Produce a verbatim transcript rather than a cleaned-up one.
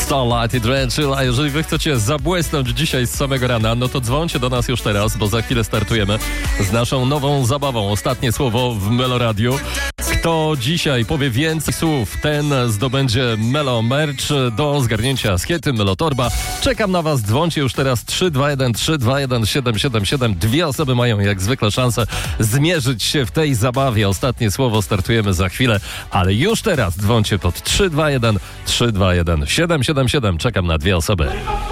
Starlight i Drenchill, a jeżeli wy chcecie zabłysnąć dzisiaj z samego rana, no to dzwońcie do nas już teraz, bo za chwilę startujemy z naszą nową zabawą. Ostatnie słowo w Meloradiu. Kto dzisiaj powie więcej słów, ten zdobędzie Melo Merch do zgarnięcia z Kiety Melotorba. Czekam na was, dzwońcie już teraz trzy dwa jeden trzy dwa jeden siedem siedem siedem. Dwie osoby mają jak zwykle szansę zmierzyć się w tej zabawie. Ostatnie słowo startujemy za chwilę, ale już teraz dzwońcie pod trzy dwa jeden trzy dwa jeden siedem siedem siedem. Czekam na dwie osoby.